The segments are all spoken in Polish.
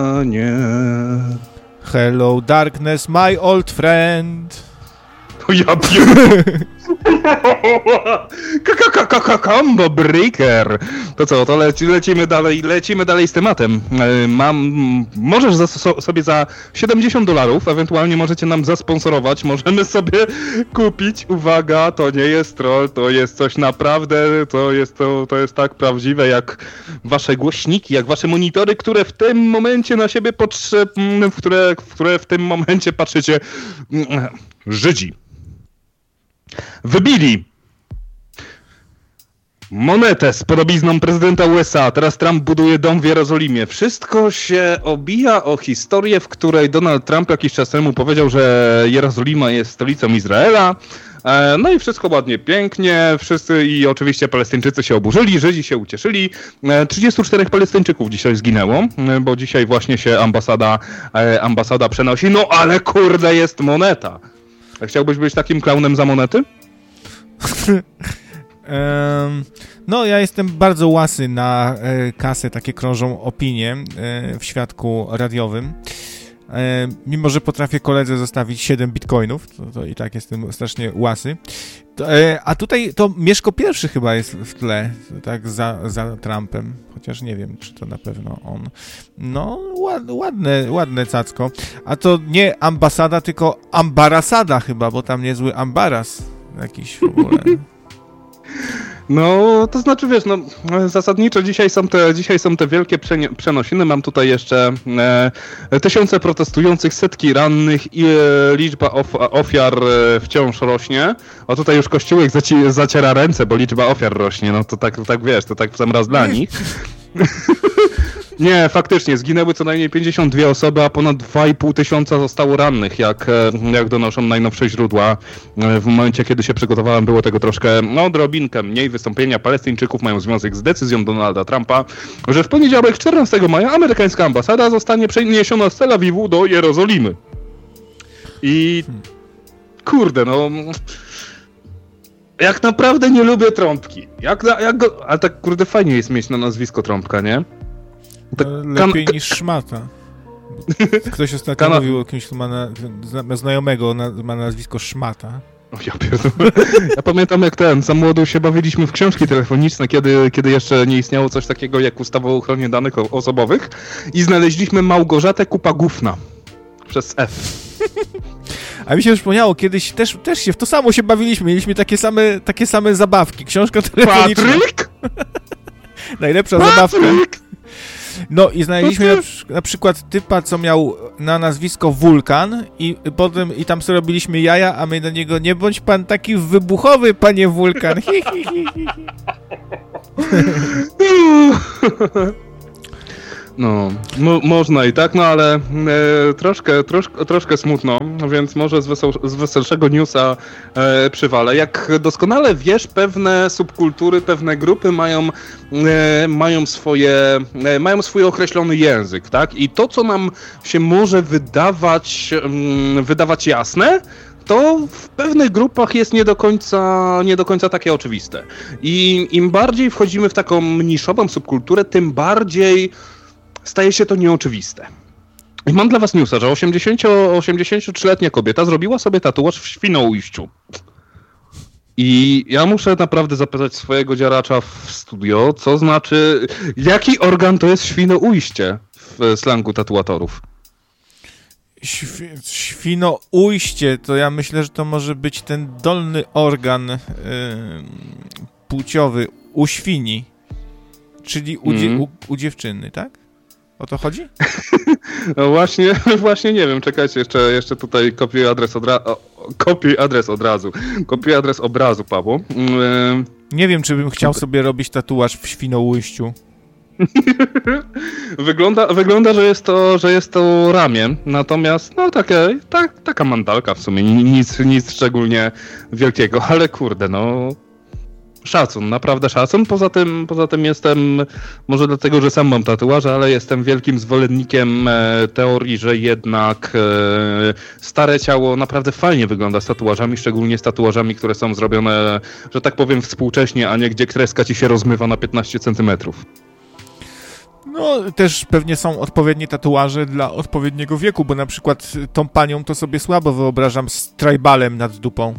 nie. Hello darkness, my old friend. O ja Combo Breaker. To co, to lecimy dalej z tematem. Możesz sobie za $70, ewentualnie możecie nam zasponsorować, możemy sobie kupić, uwaga, to nie jest troll, to jest coś naprawdę, to jest tak prawdziwe jak wasze głośniki, jak wasze monitory, które w tym momencie na siebie które w tym momencie patrzycie. Żydzi wybili monetę z podobizną prezydenta USA. Teraz Trump buduje dom w Jerozolimie. Wszystko się obija o historię, w której Donald Trump jakiś czas temu powiedział, że Jerozolima jest stolicą Izraela. No i wszystko ładnie, pięknie, wszyscy i oczywiście Palestyńczycy się oburzyli, Żydzi się ucieszyli. 34 Palestyńczyków dzisiaj zginęło, bo dzisiaj właśnie się ambasada przenosi. No ale kurde, jest moneta. Chciałbyś być takim klaunem za monety? No, ja jestem bardzo łasy na kasę, takie krążą opinie w świadku radiowym. Mimo że potrafię koledze zostawić 7 bitcoinów, to i tak jestem strasznie łasy. A tutaj to Mieszko I chyba jest w tle, tak za Trumpem, chociaż nie wiem, czy to na pewno on. No, ładne cacko. A to nie ambasada, tylko ambarasada chyba, bo tam niezły ambaras jakiś w ogóle. No, to znaczy, wiesz, no, zasadniczo dzisiaj są te wielkie przenosiny. Mam tutaj jeszcze tysiące protestujących, setki rannych i liczba ofiar wciąż rośnie. A tutaj już Kościółek zaciera ręce, bo liczba ofiar rośnie. No to tak wiesz, to tak w sam raz dla nich. Nie, faktycznie, zginęły co najmniej 52 osoby, a ponad 2,5 tysiąca zostało rannych, jak donoszą najnowsze źródła. W momencie, kiedy się przygotowałem, było tego troszkę, odrobinkę mniej. Wystąpienia Palestyńczyków mają związek z decyzją Donalda Trumpa, że w poniedziałek 14 maja amerykańska ambasada zostanie przeniesiona z Tel Awiwu do Jerozolimy. I kurde, no... Jak naprawdę nie lubię Trąbki. Ale tak kurde fajnie jest mieć na nazwisko Trąbka, nie? Tak, lepiej niż Szmata. Ktoś ostatnio mówił o kimś, kto ma znajomego, ma nazwisko Szmata. O ja pierdolę. Ja pamiętam jak za młodu się bawiliśmy w książki telefoniczne, kiedy jeszcze nie istniało coś takiego jak ustawa o ochronie danych osobowych i znaleźliśmy Małgorzatę Kupa Gówna. Przez F. A mi się przypomniało, kiedyś też się w to samo się bawiliśmy. Mieliśmy takie same zabawki. Książka telefoniczna. Patryk? Najlepsza zabawka. No i znaleźliśmy na przykład typa, co miał na nazwisko Wulkan i tam sobie robiliśmy jaja, a my do niego: nie bądź pan taki wybuchowy, panie Wulkan. No, można i tak, no ale troszkę smutno, więc może z weselszego newsa przywalę. Jak doskonale wiesz, pewne subkultury, pewne grupy mają swój określony język, tak? I to, co nam się może wydawać jasne, to w pewnych grupach jest nie do końca takie oczywiste. I im bardziej wchodzimy w taką niszową subkulturę, tym bardziej staje się to nieoczywiste. I mam dla was newsa, że 83-letnia kobieta zrobiła sobie tatuaż w Świnoujściu. I ja muszę naprawdę zapytać swojego dziaracza w studio, co znaczy, jaki organ to jest Świnoujście w slangu tatuatorów? Świnoujście, to ja myślę, że to może być ten dolny organ płciowy u świni, czyli u dziewczyny, tak? O to chodzi? No właśnie nie wiem, czekajcie, jeszcze tutaj kopiuję adres obrazu, Pawło. Nie wiem, czy bym chciał sobie robić tatuaż w Świnoujściu. Wygląda, że jest to ramię, natomiast no taka mandalka w sumie, nic szczególnie wielkiego, ale kurde, no szacun, naprawdę szacun. Poza tym jestem, może dlatego, że sam mam tatuaże, ale jestem wielkim zwolennikiem teorii, że jednak stare ciało naprawdę fajnie wygląda z tatuażami, szczególnie z tatuażami, które są zrobione, że tak powiem, współcześnie, a nie gdzie kreska ci się rozmywa na 15 centymetrów. No, też pewnie są odpowiednie tatuaże dla odpowiedniego wieku, bo na przykład tą panią to sobie słabo wyobrażam z tribalem nad dupą.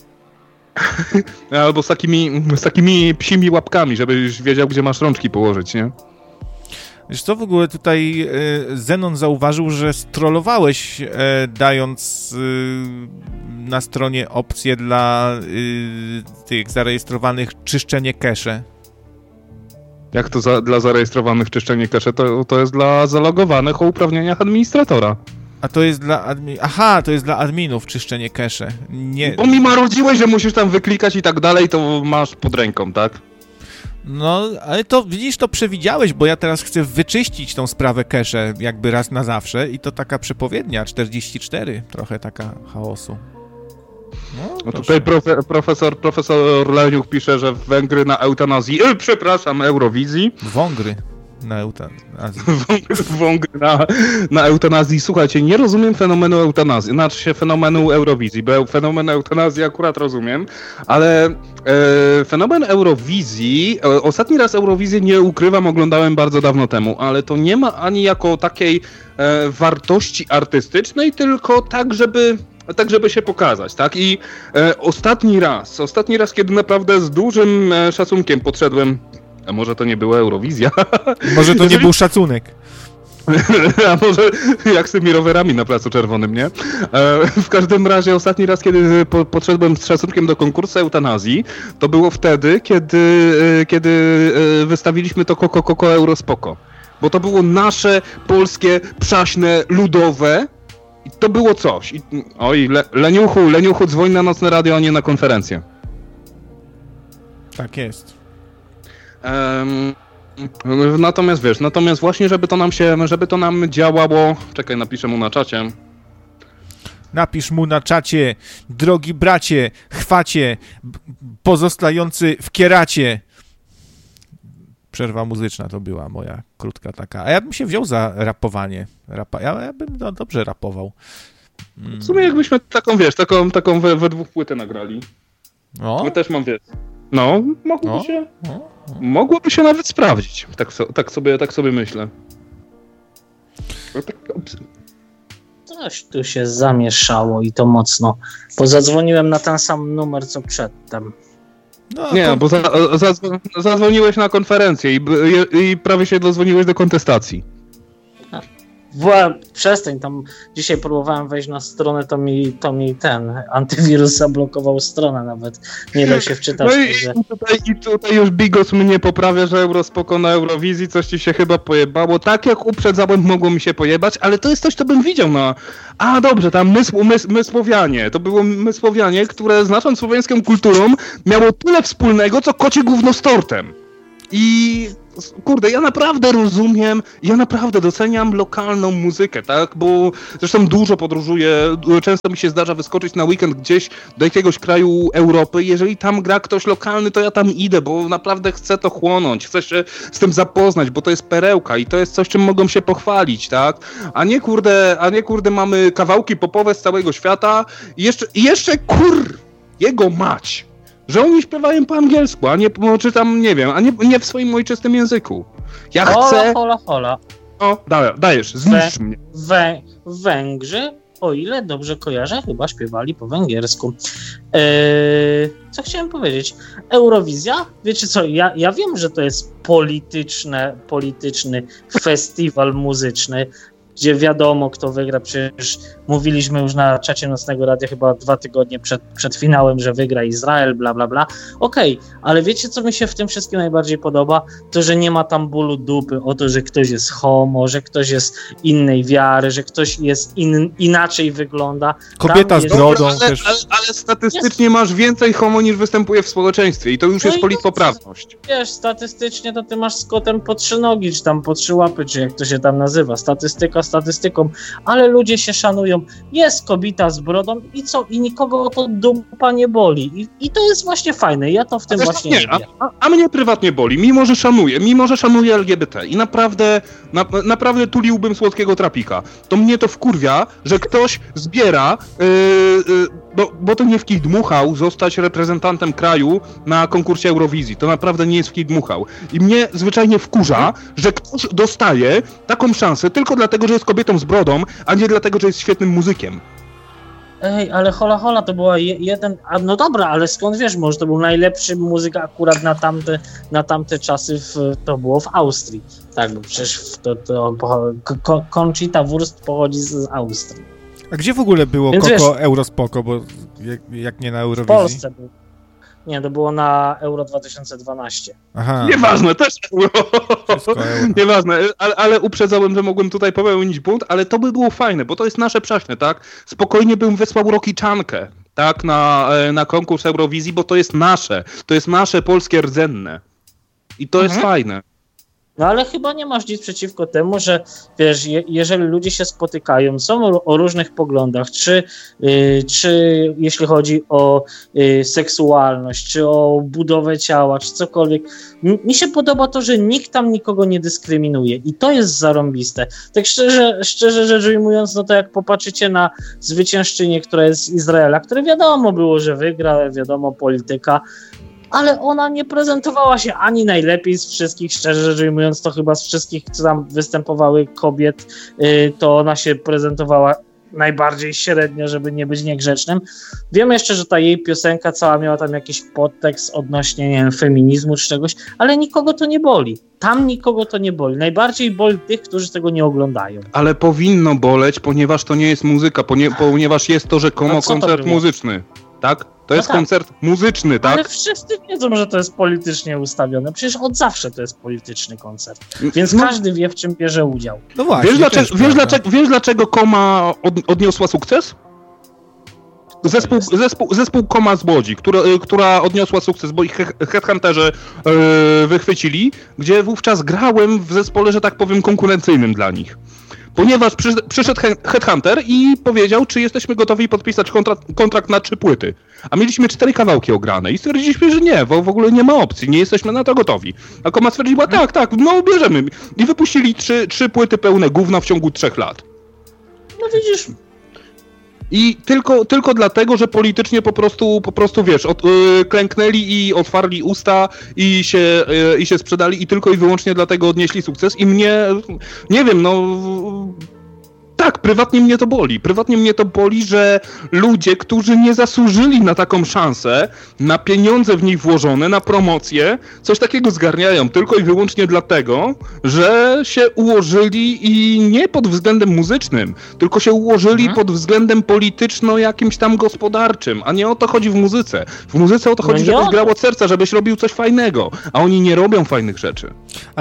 Albo z takimi psimi łapkami, żebyś wiedział, gdzie masz rączki położyć, nie? Wiesz co, w ogóle tutaj Zenon zauważył, że strollowałeś, dając na stronie opcję dla tych zarejestrowanych czyszczenie cache. Jak to dla zarejestrowanych czyszczenie cache? To jest dla zalogowanych o uprawnieniach administratora. A to jest dla Aha, to jest dla adminów czyszczenie cache. Nie... Bo mi marudziłeś, że musisz tam wyklikać i tak dalej, to masz pod ręką, tak? No, ale to widzisz, to przewidziałeś, bo ja teraz chcę wyczyścić tą sprawę cache jakby raz na zawsze i to taka przepowiednia, 44, trochę taka chaosu. No tutaj profesor Leniuch pisze, że Węgry na eutanazji, przepraszam, Eurowizji. Wągry na eutanazji. Wągry na eutanazji. Słuchajcie, nie rozumiem fenomenu eutanazji, znaczy się fenomenu Eurowizji, bo fenomen eutanazji akurat rozumiem, ale fenomen Eurowizji, ostatni raz Eurowizję, nie ukrywam, oglądałem bardzo dawno temu, ale to nie ma ani jako takiej wartości artystycznej, tylko tak, żeby się pokazać, tak? I ostatni raz, kiedy naprawdę z dużym szacunkiem podszedłem, a może to nie była Eurowizja? Może to nie był szacunek. A może jak z tymi rowerami na Placu Czerwonym, nie? W każdym razie ostatni raz, kiedy podszedłem z szacunkiem do konkursu eutanazji, to było wtedy, kiedy wystawiliśmy to Koko Eurospoko. Bo to było nasze, polskie, przaśne, ludowe. I to było coś. Oj, Leniuchu, dzwoń na nocne radio, a nie na konferencję. Tak jest. Natomiast właśnie, żeby to nam działało... Czekaj, napiszę mu na czacie. Napisz mu na czacie, drogi bracie, chwacie, pozostający w kieracie. Przerwa muzyczna to była moja krótka taka. A ja bym się wziął za rapowanie. Ja bym dobrze rapował. W sumie jakbyśmy taką we dwóch płytę nagrali. No. Ja też mam, wiesz. No, mogłoby się nawet sprawdzić. Tak sobie myślę. Coś tu się zamieszało i to mocno. Bo zadzwoniłem na ten sam numer, co przedtem. No, nie, bo zadzwoniłeś na konferencję i prawie się dodzwoniłeś do kontestacji. Przestań, tam dzisiaj próbowałem wejść na stronę, to mi ten antywirus zablokował stronę nawet. Nie da się wczytać. No i tutaj już Bigos mnie poprawia, że Eurospoko na Eurowizji, coś ci się chyba pojebało. Tak jak uprzedzałem, mogło mi się pojebać, ale to jest coś, co bym widział na... A dobrze, tam Mysłowianie. To było Mysłowianie, które znacząc słowiańską kulturą miało tyle wspólnego, co kocie gówno z tortem. I kurde, ja naprawdę rozumiem, ja naprawdę doceniam lokalną muzykę, tak, bo zresztą dużo podróżuję, często mi się zdarza wyskoczyć na weekend gdzieś do jakiegoś kraju Europy, jeżeli tam gra ktoś lokalny, to ja tam idę, bo naprawdę chcę to chłonąć, chcę się z tym zapoznać, bo to jest perełka i to jest coś, czym mogą się pochwalić, tak, a nie kurde mamy kawałki popowe z całego świata i jeszcze jego mać, że oni śpiewają po angielsku, a nie, czy tam, nie wiem, a nie w swoim ojczystym języku. Ja chcę... Hola. O, dajesz, zniszcz mnie. Węgrzy, o ile dobrze kojarzę, chyba śpiewali po węgiersku. Co chciałem powiedzieć? Eurowizja? Wiecie co, ja wiem, że to jest polityczny festiwal muzyczny, gdzie wiadomo, kto wygra. Przecież mówiliśmy już na czacie Nocnego Radia chyba 2 tygodnie przed finałem, że wygra Izrael, bla, bla, bla. Okej, ale wiecie, co mi się w tym wszystkim najbardziej podoba? To, że nie ma tam bólu dupy o to, że ktoś jest homo, że ktoś jest innej wiary, że ktoś jest inaczej wygląda. Kobieta z brodą też. Ale statystycznie masz więcej homo niż występuje w społeczeństwie i to już jest politpoprawność. Wiesz, statystycznie to ty masz z kotem po 3 nogi, czy tam po 3 łapy, czy jak to się tam nazywa. Statystyką, ale ludzie się szanują. Jest kobieta z brodą i co? I nikogo to dupa nie boli. I to jest właśnie fajne. Ja to w tym właśnie nie lubię. A mnie prywatnie boli, mimo że szanuję LGBT i naprawdę tuliłbym słodkiego trapika. To mnie to wkurwia, że ktoś zbiera bo to nie w kij dmuchał zostać reprezentantem kraju na konkursie Eurowizji. To naprawdę nie jest w kij dmuchał. I mnie zwyczajnie wkurza, że ktoś dostaje taką szansę tylko dlatego, że jest kobietą z brodą, a nie dlatego, że jest świetnym muzykiem. Ej, ale hola, to była jeden... no dobra, ale skąd wiesz, może to był najlepszy muzyk akurat na tamte czasy, to było w Austrii. Tak, bo przecież Conchita Wurst pochodzi z Austrii. A gdzie w ogóle było Więc Koko Eurospoko, bo jak nie na Eurowizji? W Polsce był. Nie, to było na Euro 2012. Aha. Nieważne, też euro. Wszystko euro. Nieważne, ale uprzedzałem, że mogłem tutaj popełnić błąd, ale to by było fajne, bo to jest nasze prześne, tak? Spokojnie bym wysłał Rokiczankę, tak, na konkurs Eurowizji, bo to jest nasze polskie rdzenne. I to jest fajne. No ale chyba nie masz nic przeciwko temu, że wiesz, jeżeli ludzie się spotykają, są o różnych poglądach, czy jeśli chodzi o seksualność, czy o budowę ciała, czy cokolwiek. Mi się podoba to, że nikt tam nikogo nie dyskryminuje i to jest zarąbiste. Tak szczerze rzecz ujmując, no to jak popatrzycie na zwyciężczynię, która jest z Izraela, które wiadomo było, że wygra, wiadomo, polityka, ale ona nie prezentowała się ani najlepiej z wszystkich, szczerze rzecz ujmując, to chyba z wszystkich, co tam występowały kobiet, to ona się prezentowała najbardziej średnio, żeby nie być niegrzecznym. Wiem jeszcze, że ta jej piosenka cała miała tam jakiś podtekst odnośnie, nie wiem, feminizmu czy czegoś, ale nikogo to nie boli. Tam nikogo to nie boli. Najbardziej boli tych, którzy tego nie oglądają. Ale powinno boleć, ponieważ to nie jest muzyka, ponieważ jest to rzekomo koncert muzyczny, tak? To jest koncert muzyczny, tak? Ale wszyscy wiedzą, że to jest politycznie ustawione. Przecież od zawsze to jest polityczny koncert. Więc każdy wie, w czym bierze udział. No właśnie. Wiesz dlaczego Koma odniosła sukces? Zespół Koma z Łodzi, która odniosła sukces, bo ich headhunterzy wychwycili, gdzie wówczas grałem w zespole, że tak powiem, konkurencyjnym dla nich. Ponieważ przyszedł headhunter i powiedział, czy jesteśmy gotowi podpisać kontrakt na 3 płyty. A mieliśmy 4 kawałki ograne i stwierdziliśmy, że nie, bo w ogóle nie ma opcji, nie jesteśmy na to gotowi. A Koma stwierdziła, tak, no bierzemy. I wypuścili 3 płyty pełne gówna w ciągu 3 lat. No widzisz... I tylko dlatego, że politycznie po prostu wiesz, klęknęli i otwarli usta i się sprzedali i tylko i wyłącznie dlatego odnieśli sukces i mnie, nie wiem, no... Tak, prywatnie mnie to boli, że ludzie, którzy nie zasłużyli na taką szansę, na pieniądze w nich włożone, na promocję, coś takiego zgarniają tylko i wyłącznie dlatego, że się ułożyli i nie pod względem muzycznym, tylko się ułożyli pod względem polityczno jakimś tam gospodarczym, a nie o to chodzi w muzyce. W muzyce o to chodzi, żebyś grał od serca, żebyś robił coś fajnego, a oni nie robią fajnych rzeczy.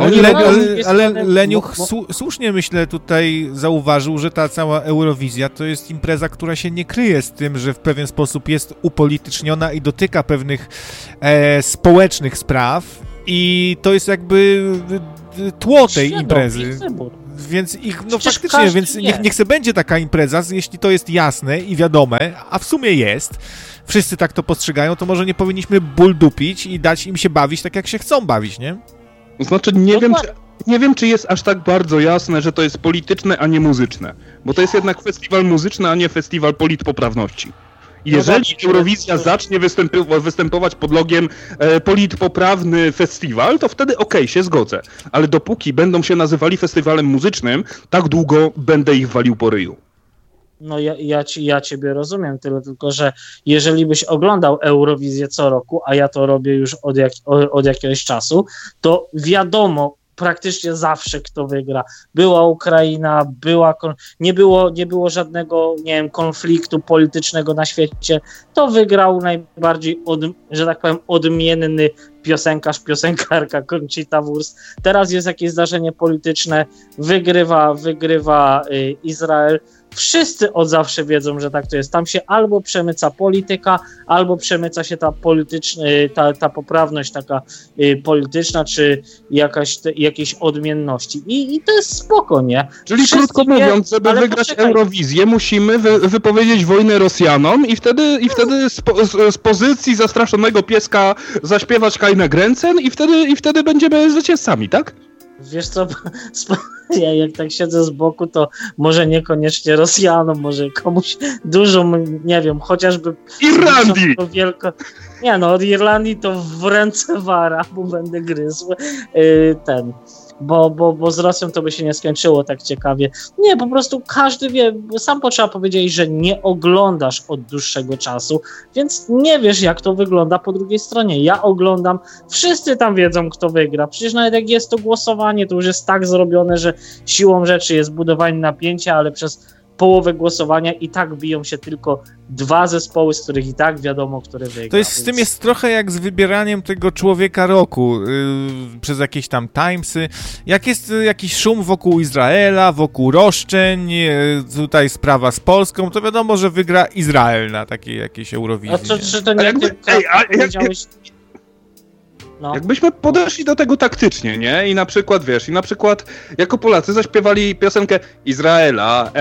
Ale Leniuch słusznie, myślę, tutaj zauważył, że ta cała Eurowizja to jest impreza, która się nie kryje z tym, że w pewien sposób jest upolityczniona i dotyka pewnych społecznych spraw i to jest jakby tło tej imprezy. Więc faktycznie, więc niech se będzie taka impreza, jeśli to jest jasne i wiadome, a w sumie jest, wszyscy tak to postrzegają, to może nie powinniśmy ból dupić i dać im się bawić tak, jak się chcą bawić, nie? Znaczy, nie wiem, czy jest aż tak bardzo jasne, że to jest polityczne, a nie muzyczne. Bo to jest jednak festiwal muzyczny, a nie festiwal politpoprawności. Jeżeli Eurowizja zacznie występować pod logiem politpoprawny festiwal, to wtedy się zgodzę. Ale dopóki będą się nazywali festiwalem muzycznym, tak długo będę ich walił po ryju. No ja ciebie rozumiem, tylko że jeżeli byś oglądał Eurowizję co roku, a ja to robię już od jakiegoś czasu, to wiadomo praktycznie zawsze kto wygra. Była Ukraina, nie było żadnego, nie wiem, konfliktu politycznego na świecie. To wygrał najbardziej, że tak powiem, odmienny piosenkarka Conchita Wurst. Teraz jest jakieś zdarzenie polityczne, wygrywa Izrael. Wszyscy od zawsze wiedzą, że tak to jest. Tam się albo przemyca polityka, albo przemyca się ta poprawność taka polityczna, czy jakieś odmienności. I to jest spoko, nie? Czyli wszyscy krótko mówiąc, żeby wygrać Eurowizję, musimy wypowiedzieć wojnę Rosjanom i wtedy z pozycji zastraszonego pieska zaśpiewać Kajnę Grenzen i wtedy będziemy zwycięzcami, tak? Wiesz co, ja jak tak siedzę z boku, to może niekoniecznie Rosjanom, może komuś dużo, nie wiem, chociażby... Irlandii! Nie no, od Irlandii to w ręce wara, bo będę gryzł bo z Rosją to by się nie skończyło tak ciekawie. Nie, po prostu każdy wie, sam potrzeba powiedzieć, że nie oglądasz od dłuższego czasu, więc nie wiesz, jak to wygląda po drugiej stronie. Ja oglądam, wszyscy tam wiedzą, kto wygra. Przecież nawet jak jest to głosowanie, to już jest tak zrobione, że siłą rzeczy jest budowanie napięcia, ale przez połowę głosowania i tak biją się tylko dwa zespoły, z których i tak wiadomo, który wygra. To jest, z tym jest trochę jak z wybieraniem tego człowieka roku przez jakieś tam Timesy. Jak jest jakiś szum wokół Izraela, wokół roszczeń, tutaj sprawa z Polską, to wiadomo, że wygra Izrael na takiej jakiejś Eurowizji. A czy to nie powiedziałeś... No. Jakbyśmy podeszli do tego taktycznie, nie? I na przykład jako Polacy zaśpiewali piosenkę Izraela,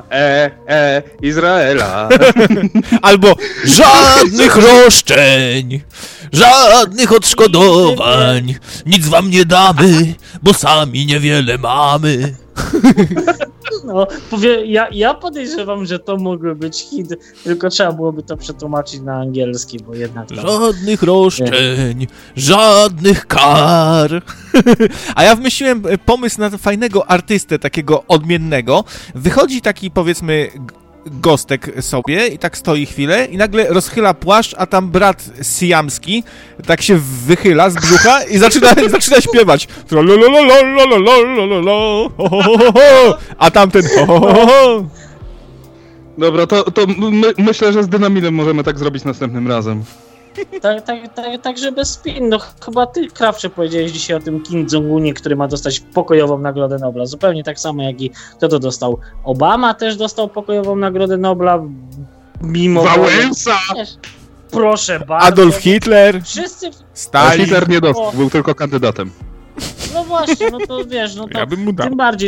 Izraela. Albo żadnych roszczeń, żadnych odszkodowań, nic wam nie damy, bo sami niewiele mamy. No, ja podejrzewam, że to mógłby być hit, tylko trzeba byłoby to przetłumaczyć na angielski, bo jednak... Żadnych roszczeń, żadnych kar. A ja wymyśliłem pomysł na fajnego artystę, takiego odmiennego. Wychodzi taki, powiedzmy, gostek sobie i tak stoi chwilę i nagle rozchyla płaszcz, a tam brat siamski tak się wychyla z brzucha i zaczyna śpiewać. A tamten Dobra, to myślę, że z Dynaminem możemy tak zrobić następnym razem. Tak, żeby spin. No chyba ty, Krawcze, powiedziałeś dzisiaj o tym Kim Jong-unie, który ma dostać pokojową Nagrodę Nobla. Zupełnie tak samo jak i kto to dostał. Obama też dostał pokojową Nagrodę Nobla. Mimo... Wałęsa! Proszę bardzo. Adolf Hitler. Wszyscy... Stalin. Hitler nie dostał, był tylko kandydatem. No właśnie, no to wiesz, no to ja bym mu dał. Tym bardziej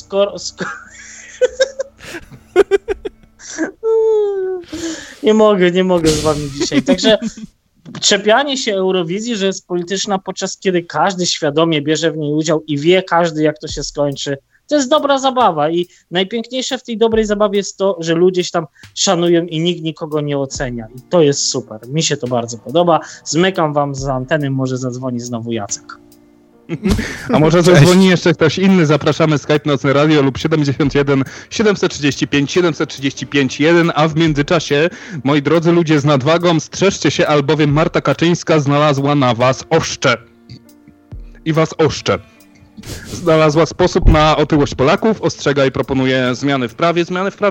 Nie mogę z wami dzisiaj. Także czepianie się Eurowizji, że jest polityczna, podczas kiedy każdy świadomie bierze w niej udział i wie każdy, jak to się skończy, to jest dobra zabawa i najpiękniejsze w tej dobrej zabawie jest to, że ludzie się tam szanują i nikt nikogo nie ocenia i to jest super. Mi się to bardzo podoba. Zmykam wam z anteny, może zadzwoni znowu Jacek. A może zadzwoni jeszcze ktoś inny, zapraszamy Skype Nocne Radio lub 71 735 735 1, a w międzyczasie, moi drodzy ludzie z nadwagą, strzeżcie się, albowiem Marta Kaczyńska znalazła na was oszcze. I was oszcze. Znalazła sposób na otyłość Polaków, ostrzega i proponuje zmiany w prawie,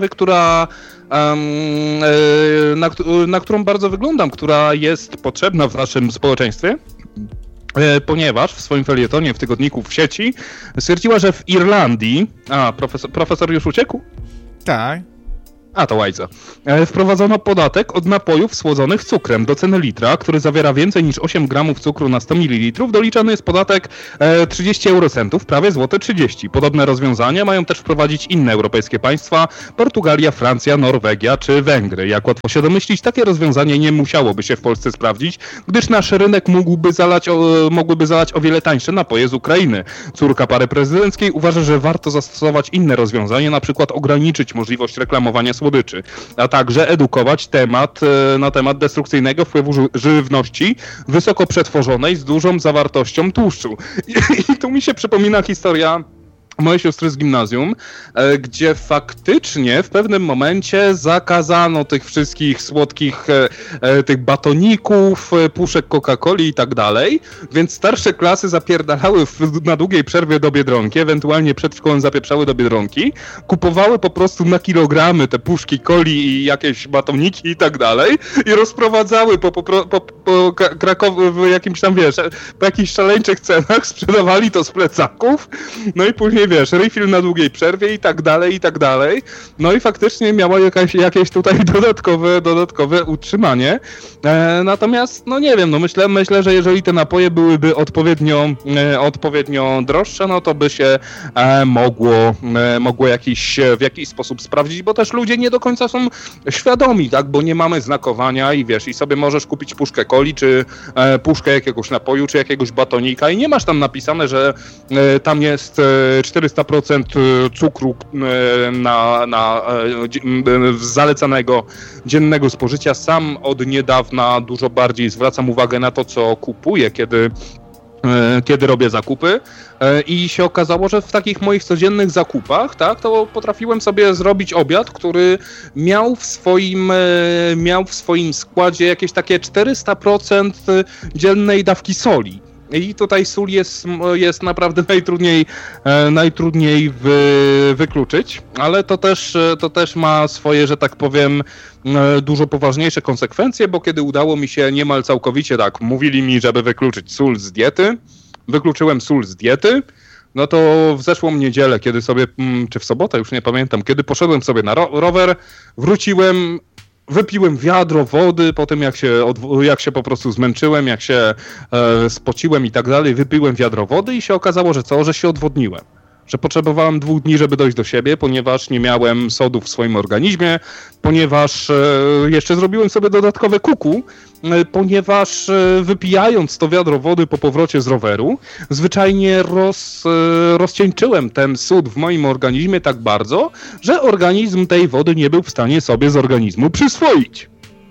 na którą bardzo wyglądam, która jest potrzebna w naszym społeczeństwie. Ponieważ w swoim felietonie w tygodniku w sieci stwierdziła, że w Irlandii... profesor już uciekł? Tak. A, to łajza. Wprowadzono podatek od napojów słodzonych cukrem. Do ceny litra, który zawiera więcej niż 8 gramów cukru na 100 ml, doliczany jest podatek 30 eurocentów, prawie złote 30. Podobne rozwiązania mają też wprowadzić inne europejskie państwa, Portugalia, Francja, Norwegia czy Węgry. Jak łatwo się domyślić, takie rozwiązanie nie musiałoby się w Polsce sprawdzić, gdyż nasz rynek mogłyby zalać o wiele tańsze napoje z Ukrainy. Córka pary prezydenckiej uważa, że warto zastosować inne rozwiązanie, na przykład ograniczyć możliwość reklamowania słodyczy, a także edukować na temat destrukcyjnego wpływu żywności wysoko przetworzonej z dużą zawartością tłuszczu. I tu mi się przypomina historia mojej siostry z gimnazjum, gdzie faktycznie w pewnym momencie zakazano tych wszystkich słodkich tych batoników, puszek Coca-Coli i tak dalej, więc starsze klasy zapierdalały na długiej przerwie do Biedronki, ewentualnie przed szkołą zapieprzały do Biedronki, kupowały po prostu na kilogramy te puszki coli i jakieś batoniki i tak dalej i rozprowadzały po Krakowie w jakimś tam, wiesz, po jakichś szaleńczych cenach, sprzedawali to z plecaków, no i później później, wiesz, refill na długiej przerwie i tak dalej. No i faktycznie miała jakieś tutaj dodatkowe utrzymanie. Natomiast, no nie wiem, no myślę, że jeżeli te napoje byłyby odpowiednio droższe, no to by się mogło w jakiś sposób sprawdzić, bo też ludzie nie do końca są świadomi, tak, bo nie mamy znakowania i wiesz, i sobie możesz kupić puszkę coli, czy puszkę jakiegoś napoju, czy jakiegoś batonika i nie masz tam napisane, że tam jest 400% cukru zalecanego dziennego spożycia. Sam od niedawna dużo bardziej zwracam uwagę na to, co kupuję, kiedy robię zakupy i się okazało, że w takich moich codziennych zakupach, tak, to potrafiłem sobie zrobić obiad, który miał w swoim składzie jakieś takie 400% dziennej dawki soli. I tutaj sól jest naprawdę najtrudniej wykluczyć, ale to też ma swoje, że tak powiem, dużo poważniejsze konsekwencje, bo kiedy udało mi się niemal całkowicie, tak, mówili mi, żeby wykluczyć sól z diety, wykluczyłem sól z diety, no to w zeszłą niedzielę, kiedy sobie, czy w sobotę, już nie pamiętam, kiedy poszedłem sobie na rower, wróciłem, wypiłem wiadro wody, potem jak się po prostu zmęczyłem, jak się spociłem i tak dalej, wypiłem wiadro wody i się okazało, że się odwodniłem. Że potrzebowałem 2 dni, żeby dojść do siebie, ponieważ nie miałem sodu w swoim organizmie, ponieważ jeszcze zrobiłem sobie dodatkowe kuku, ponieważ wypijając to wiadro wody po powrocie z roweru, zwyczajnie rozcieńczyłem ten sód w moim organizmie tak bardzo, że organizm tej wody nie był w stanie sobie z organizmu przyswoić.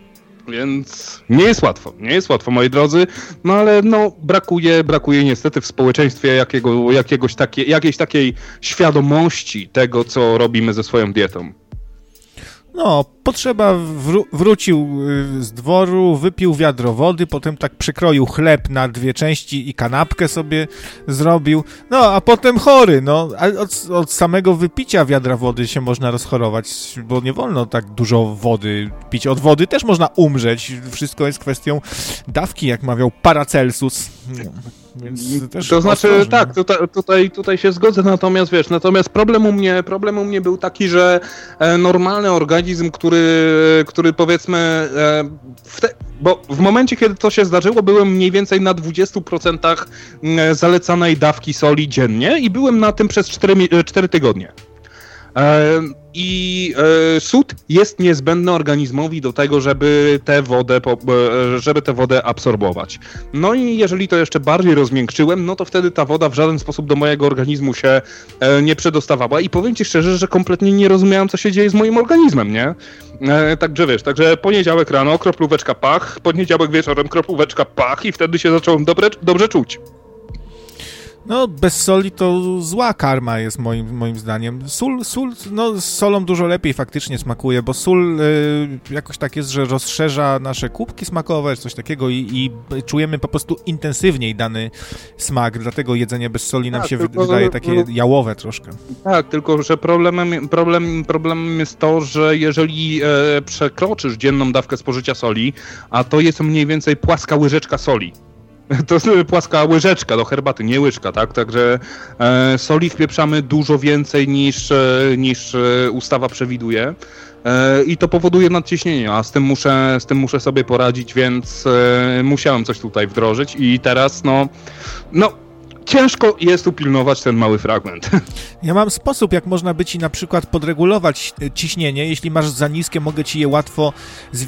Więc nie jest łatwo, moi drodzy, no ale no brakuje niestety w społeczeństwie jakiejś takiej świadomości tego, co robimy ze swoją dietą. No, potrzeba wrócił z dworu, wypił wiadro wody, potem tak przekroił chleb na 2 części i kanapkę sobie zrobił, no a potem chory, no, a od samego wypicia wiadra wody się można rozchorować, bo nie wolno tak dużo wody pić. Od wody też można umrzeć, wszystko jest kwestią dawki, jak mawiał Paracelsus. No. Więc też to znaczy, ostrożnie. Tak, tutaj się zgodzę, natomiast problem u mnie był taki, że normalny organizm, który powiedzmy, bo w momencie, kiedy to się zdarzyło, byłem mniej więcej na 20% zalecanej dawki soli dziennie i byłem na tym przez 4 tygodnie. I sód jest niezbędny organizmowi do tego, żeby tę wodę absorbować. No i jeżeli to jeszcze bardziej rozmiękczyłem, no to wtedy ta woda w żaden sposób do mojego organizmu się nie przedostawała i powiem ci szczerze, że kompletnie nie rozumiałem, co się dzieje z moim organizmem, nie? Także poniedziałek rano, kroplóweczka pach, poniedziałek wieczorem, kroplóweczka pach i wtedy się zacząłem dobrze czuć. No, bez soli to zła karma jest moim zdaniem. Sól, no z solą dużo lepiej faktycznie smakuje, bo sól jakoś tak jest, że rozszerza nasze kubki smakowe, coś takiego i czujemy po prostu intensywniej dany smak, dlatego jedzenie bez soli nam się wydaje takie jałowe troszkę. Tak, tylko że problemem jest to, że jeżeli przekroczysz dzienną dawkę spożycia soli, a to jest mniej więcej płaska łyżeczka soli. To jest płaska łyżeczka do herbaty, nie łyżka, tak? Także soli wpieprzamy dużo więcej niż ustawa przewiduje i to powoduje nadciśnienie, a z tym muszę sobie poradzić, więc musiałem coś tutaj wdrożyć i teraz no ciężko jest upilnować ten mały fragment. Ja mam sposób, jak można by ci na przykład podregulować ciśnienie. Jeśli masz za niskie, mogę ci je łatwo